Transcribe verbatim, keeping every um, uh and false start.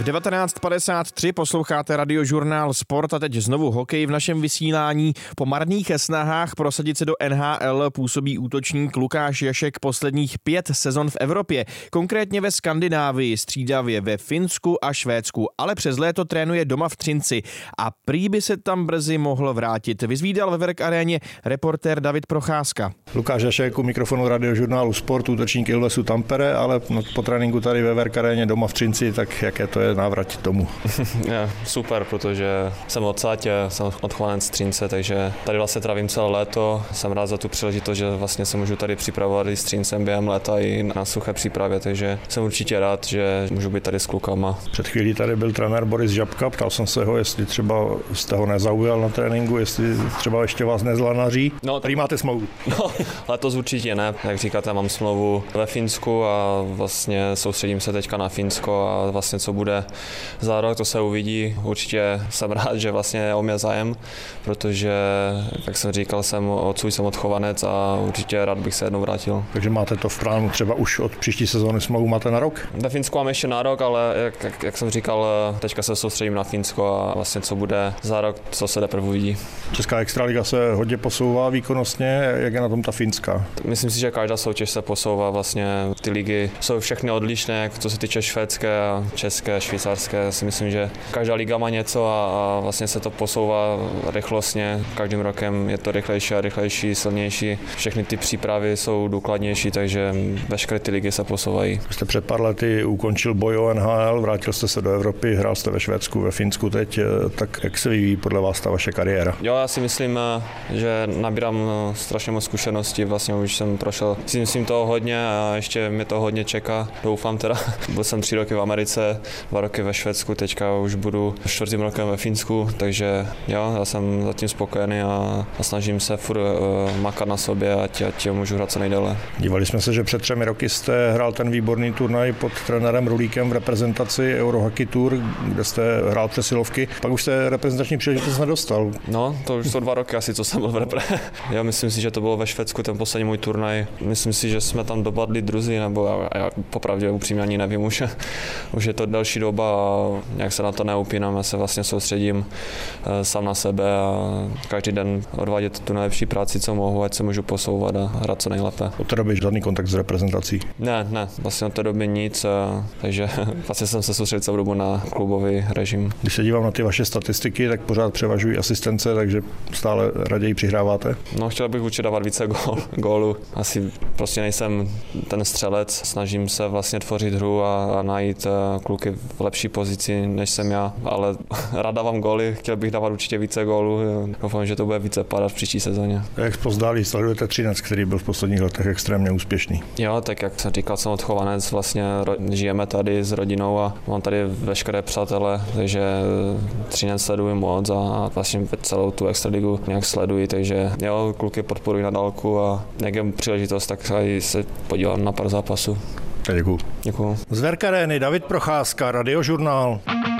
V devatenáct padesát tři posloucháte Radiožurnál Sport a teď znovu hokej v našem vysílání. Po marných snahách prosadit se do N H L působí útočník Lukáš Jašek posledních pět sezon v Evropě, konkrétně ve Skandinávii, střídavě ve Finsku a Švédsku, ale přes léto trénuje doma v Třinci a prý by se tam brzy mohl vrátit. Vyzvídal ve Werk Aréně reportér David Procházka. Lukáš Jašek u mikrofonu Radiožurnálu Sport, útočník Ilvesu Tampere, ale po tréninku tady ve Werk Aréně doma v Třinci, tak jaké to je návrat domů? Je, super, protože jsem odsaď, jsem odchovanec z Třince, takže tady vlastně trávím celé léto. Jsem rád za tu příležitost, že vlastně se můžu tady připravovat i s Třincem během léta i na suché přípravě, takže jsem určitě rád, že můžu být tady s klukama. Před chvílí tady byl trenér Boris Žabka, ptal jsem se ho, jestli třeba jste ho nezaujal na tréninku, jestli třeba ještě vás nezlanaří. No, tady máte smlouvu. No, letos určitě ne, jak říkáte, mám smlouvu ve Finsku a vlastně soustředím se teďka na Finsko a vlastně co bude za rok, to se uvidí. Určitě jsem rád, že vlastně o mě zájem, protože, jak jsem říkal, jsem odsud jsem odchovanec a určitě rád bych se jednou vrátil. Takže máte to v plánu třeba už od příští sezóny smlouvu máte na rok? Ve Finsku mám ještě na rok, ale jak, jak, jak jsem říkal, teďka se soustředím na Finsko a vlastně co bude za rok, co se teprve uvidí. Česká extraliga se hodně posouvá výkonnostně, jak je na tom ta finská? Myslím si, že každá soutěž se posouvá, vlastně ty ligy jsou všechny odlišné, co se týče švédské, české, švýcarské. Si myslím, že každá liga má něco a, a vlastně se to posouvá rychlostně. Každým rokem je to rychlejší a rychlejší, silnější. Všechny ty přípravy jsou důkladnější, takže veškeré ty ligy se posouvají. Jste před pár lety ukončil boj o N H L, vrátil jste se do Evropy, hrál jste ve Švédsku, ve Finsku teď, tak jak se vyvíjí podle vás ta vaše kariéra? Jo, já si myslím, že nabírám strašně moc zkušeností, vlastně už jsem prošel, si myslím toho hodně a ještě mě to hodně čeká. Doufám teda, byl jsem tři roky v Americe, dva roky ve Švédsku, teďka už budu čtvrtým rokem ve Finsku, takže jo, já jsem zatím spokojený a, a snažím se furt uh, makat na sobě, ať, ať můžu hrát co nejdéle. Dívali jsme se, že před třemi roky jste hrál ten výborný turnaj pod trenérem Rulíkem v reprezentaci Eurohockey Tour, kde jste hrál přesilovky, pak už jste reprezentační příležitost nedostal. No, to už jsou dva roky asi, co jsem byl v repre. Já myslím si, že to bylo ve Švédsku ten poslední můj turnaj. Myslím si, že jsme tam dopadli druzí, nebo já, já popravdě upřímně ani nevím, už, už je to další doba a nějak se na to neupínám, já se vlastně soustředím uh, sám na sebe a každý den odvádět tu nejlepší práci, co mohu, ať se můžu posouvat a hrát co nejlépe. Od té doby žádný kontakt s reprezentací? Ne, ne, vlastně od té doby nic, uh, takže vlastně jsem se soustředil celou dobu na klubový režim. Když se dívám na ty vaše statistiky, tak pořád převažují asistence, takže stále raději přihráváte? No, chtěl bych určitě dávat více gól, gólů. Asi prostě nejsem ten střelec, snažím se vlastně tvořit hru a, a najít uh, kluky v lepší pozici, než jsem já, ale rád dávám góly, chtěl bych dávat určitě více gólů, doufám, že to bude více padat v příští sezóně. Jak pozdáli sledujete Třinec, který byl v posledních letech extrémně úspěšný? Jo, tak jak jsem říkal, jsem odchovanec, vlastně ro- žijeme tady s rodinou a mám tady veškeré přátele, takže Třinec sleduji moc a vlastně celou tu extraligu nějak sleduji, takže jo, kluky podporuji na dálku a jak je příležitost, tak se podívám na pár zápasů. Děkuju. Děkuju. Z Werk Arény David Procházka, Radiožurnál.